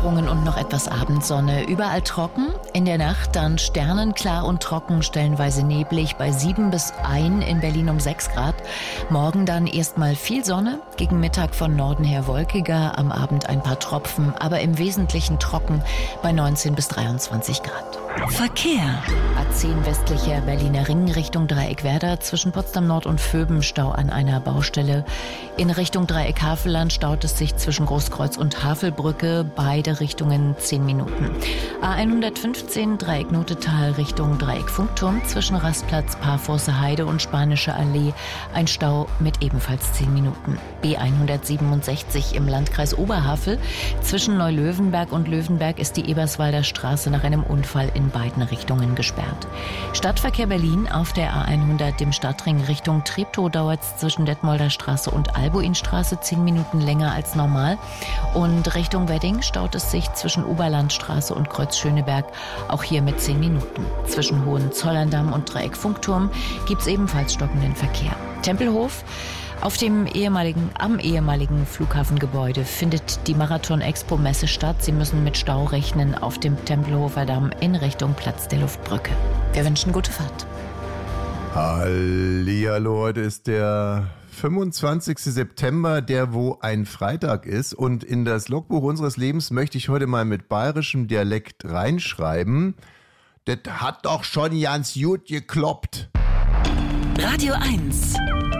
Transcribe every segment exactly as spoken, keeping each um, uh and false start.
Wolkenbewölkungen und noch etwas Abendsonne. Überall trocken. In der Nacht dann sternenklar und trocken, stellenweise neblig bei sieben bis eins, in Berlin um sechs Grad. Morgen dann erstmal viel Sonne, gegen Mittag von Norden her wolkiger, am Abend ein paar Tropfen, aber im Wesentlichen trocken bei neunzehn bis dreiundzwanzig Grad. Verkehr. A zehn westlicher Berliner Ring Richtung Dreieck-Werder, zwischen Potsdam Nord und Vöben Stau an einer Baustelle. In Richtung Dreieck-Havelland staut es sich zwischen Großkreuz und Havelbrücke, beide Richtungen zehn Minuten. A hundertfünfzehn Dreieck-Notetal Richtung Dreieck-Funkturm, zwischen Rastplatz, Parforce Heide und Spanische Allee, ein Stau mit ebenfalls zehn Minuten. B hundertsiebenundsechzig im Landkreis Oberhavel, zwischen Neulöwenberg und Löwenberg ist die Eberswalder Straße nach einem Unfall in beiden Richtungen gesperrt. Stadtverkehr Berlin auf der A hundert, dem Stadtring Richtung Treptow, dauert es zwischen Detmolder Straße und Albuinstraße zehn Minuten länger als normal. Und Richtung Wedding staut es sich zwischen Oberlandstraße und Kreuz Schöneberg, auch hier mit zehn Minuten. Zwischen Hohenzollern-Damm und Dreieck Funkturm gibt es ebenfalls stockenden Verkehr. Tempelhof. Auf dem ehemaligen, am ehemaligen Flughafengebäude findet die Marathon-Expo-Messe statt. Sie müssen mit Stau rechnen auf dem Tempelhofer Damm in Richtung Platz der Luftbrücke. Wir wünschen gute Fahrt. Hallihallo, heute ist der fünfundzwanzigster September, der wo ein Freitag ist. Und in das Logbuch unseres Lebens möchte ich heute mal mit bayerischem Dialekt reinschreiben. Das hat doch schon ganz gut gekloppt. Radio eins.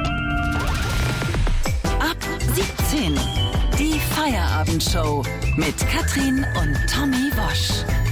Ab siebzehn. Die Feierabendshow mit Katrin und Tommy Wosch.